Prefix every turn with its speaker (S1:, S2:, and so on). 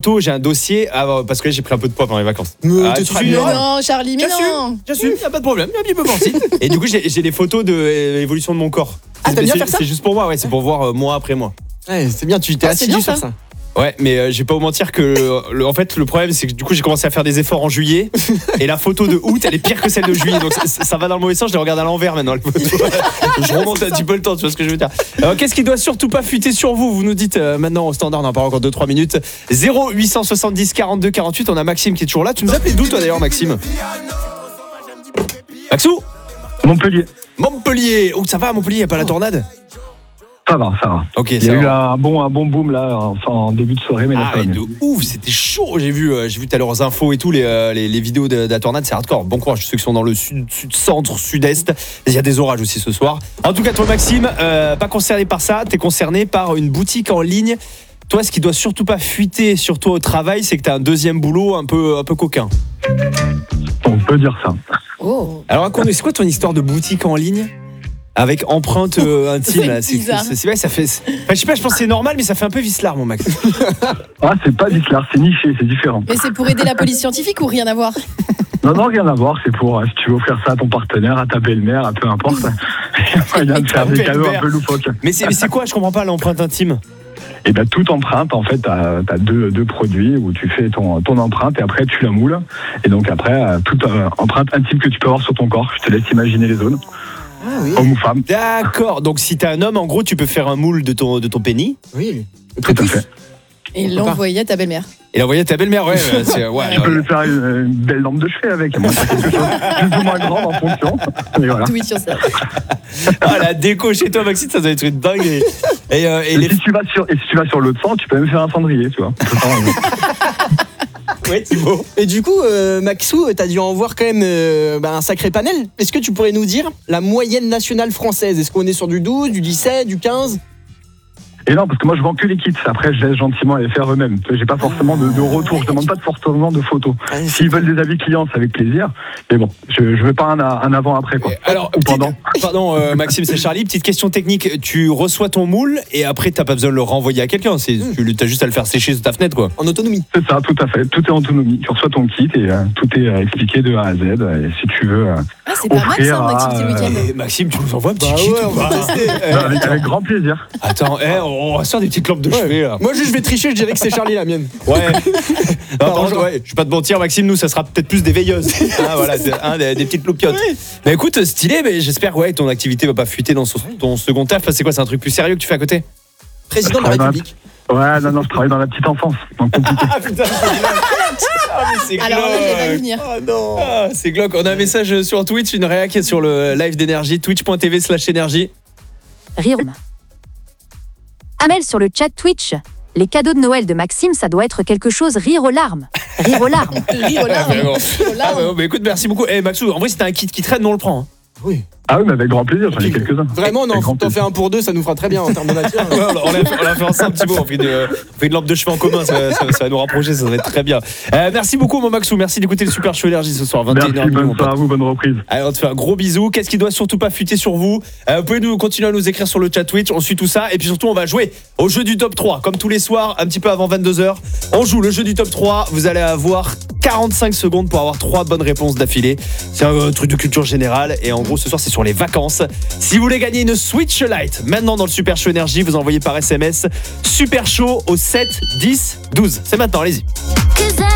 S1: photos, j'ai un dossier. Parce que là, j'ai pris un peu de poids pendant les vacances.
S2: T'es
S1: tu
S2: très
S1: suis,
S2: bien.
S3: Non, Charlie, mais non.
S1: J'assume, y a pas de problème, y a un petit peu pensé. Et du coup, j'ai les photos de l'évolution de mon corps.
S2: Ah, t'aimes bien faire ça ?
S1: C'est juste pour moi, ouais, c'est pour voir mois après mois.
S2: Ouais, c'est bien, tu t'es
S3: c'est bien
S2: assidu sur
S3: ça.
S2: ça.
S1: Ouais, mais je vais pas vous mentir que en fait le problème c'est que du coup j'ai commencé à faire des efforts en juillet et la photo de août elle est pire que celle de juillet, donc ça va dans le mauvais sens. Je les regarde à l'envers maintenant les photos. Je remonte un petit peu le temps, tu vois ce que je veux dire. Alors, qu'est-ce qui doit surtout pas fuiter sur vous ? Vous nous dites maintenant au standard, on en parle encore 2-3 minutes. 0870 42 48. On a Maxime qui est toujours là. Tu nous appelais d'où toi d'ailleurs, Maxime ? Maxou ? Montpellier. Oh, ça va à Montpellier, y a pas la tornade ?
S4: Ça va.
S1: Ok,
S4: Il y
S1: ça
S4: a eu
S1: va.
S4: un bon boom là, en début de soirée, mais là, ça va
S1: Ah, de
S4: mieux.
S1: ouf, c'était chaud. J'ai vu tout à l'heure aux infos et tout, les vidéos de la tornade, c'est hardcore. Bon courage, ceux qui sont dans le sud, centre, sud-est. Il y a des orages aussi ce soir. En tout cas, toi, Maxime, pas concerné par ça. T'es concerné par une boutique en ligne. Toi, ce qui doit surtout pas fuiter sur toi au travail, c'est que t'as un deuxième boulot un peu coquin.
S4: On peut dire ça.
S3: Oh.
S1: Alors, raconte-nous, c'est quoi ton histoire de boutique en ligne ? Avec empreinte intime,
S3: C'est
S1: là.
S3: bizarre.
S1: C'est vrai, ça fait. Enfin, je sais pas, je pense que c'est normal, mais ça fait un peu vicelard, mon Max.
S4: Ah, c'est pas d'Islar, c'est niché, c'est différent.
S3: Mais c'est pour aider la police scientifique ou rien à voir ?
S4: Non, rien à voir, c'est pour, si tu veux offrir ça à ton partenaire, à ta belle-mère, peu importe. Il y a moyen de faire des cadeaux un peu loufoques.
S1: Mais c'est quoi ? Je comprends pas l'empreinte intime.
S4: Et ben toute empreinte, en fait, t'as deux produits où tu fais ton empreinte et après tu la moules. Et donc après, toute empreinte intime que tu peux avoir sur ton corps. Je te laisse imaginer les zones.
S2: Ah oui.
S4: Homme ou femme.
S1: D'accord, donc si t'es un homme, en gros, tu peux faire un moule de ton pénis
S2: Oui.
S4: Tout à fait.
S3: Et l'envoyer à ta belle-mère.
S1: et l'envoyer à ta belle-mère, ouais.
S4: Tu peux faire une belle lampe de chevet avec. Moi, c'est quelque chose plus ou moins grande en fonction. Et voilà.
S3: Do it yourself.
S1: Ah, la déco chez toi, Maxime, ça doit être une dingue. Et
S4: Si tu vas sur l'autre sens, tu peux même faire un cendrier, tu vois.
S1: Ouais, Thibaut.
S2: Et du coup, Maxou, t'as dû en voir quand même un sacré panel. Est-ce que tu pourrais nous dire la moyenne nationale française ? Est-ce qu'on est sur du 12, du 17, du 15 ?
S4: Et non, parce que moi je vends que les kits. Après, je laisse gentiment les faire eux-mêmes. J'ai pas forcément de retour. Je demande pas forcément de photos. S'ils veulent des avis clients, c'est avec plaisir. Mais bon, je veux pas un avant-après, quoi.
S1: Alors,
S4: Ou pendant.
S1: pardon, Maxime, c'est Charlie. Petite question technique. Tu reçois ton moule et après, t'as pas besoin de le renvoyer à quelqu'un. T'as juste à le faire sécher sous ta fenêtre, quoi.
S2: En autonomie.
S4: C'est ça, tout à fait. Tout est en autonomie. Tu reçois ton kit et tout est expliqué de A à Z. Et si tu veux.
S3: Ah, c'est pas mal ça, en activité week-end.
S1: Et Maxime, tu nous envoies un petit
S2: Bah
S1: kit
S2: ouais,
S1: ou
S2: on va
S1: pas
S2: tester.
S4: Avec grand plaisir.
S1: Attends, on va se faire des petites lampes de chevet, là.
S2: Moi, juste, je vais tricher, je dirais que c'est Charlie la mienne.
S1: Ouais.
S2: Pardon,
S1: Par contre, ouais, je vais pas te mentir, Maxime, nous, ça sera peut-être plus des veilleuses. Ah, voilà, des petites loupiottes. Mais écoute, stylé, mais j'espère que ton activité va pas fuiter dans ton second taf. C'est quoi, c'est un truc plus sérieux que tu fais à côté ?
S2: Président de la République.
S4: Ouais, non, je travaille dans la petite enfance. Donc compliqué.
S1: Ah putain, c'est
S3: Alors là, je vais pas venir.
S1: Oh non. Ah, c'est glauque. On a un message sur Twitch, une réac sur le live d'énergie, twitch.tv/énergie.
S5: Rire. Amel sur le chat Twitch. Les cadeaux de Noël de Maxime, ça doit être quelque chose rire aux larmes. Rire aux larmes.
S3: Rire aux larmes.
S1: Vraiment.
S3: Rire aux larmes.
S1: Mais écoute, merci beaucoup. Maxou, en vrai, si t'as un kit qui traîne, nous on le prend.
S2: Oui.
S4: Ah oui, mais avec grand plaisir, j'en ai quelques-uns.
S2: Vraiment, non,
S4: Avec grand
S2: t'en fais
S4: plaisir.
S2: un pour deux, ça nous fera très bien en termes de nature.
S1: Ouais, on l'a fait ensemble, Thibaut. On fait une lampe de chevet en commun, ça va nous rapprocher, ça va être très bien. Merci beaucoup, mon Maxou. Merci d'écouter le Super Show Énergie ce soir, 21h.
S4: Merci, bonne soirée à vous, bonne reprise.
S1: Allez, on te fait un gros bisou. Qu'est-ce qui doit surtout pas fuiter sur vous ? Vous pouvez continuer à nous écrire sur le chat Twitch. On suit tout ça. Et puis surtout, on va jouer au jeu du top 3. Comme tous les soirs, un petit peu avant 22h. On joue le jeu du top 3. Vous allez avoir 45 secondes pour avoir 3 bonnes réponses d'affilée. C'est un truc de culture générale. Et en gros, ce soir, c'est sur les vacances. Si vous voulez gagner une Switch Lite, maintenant dans le Super Show Énergie, vous envoyez par SMS Super Show au 7 10 12. C'est maintenant, allez-y.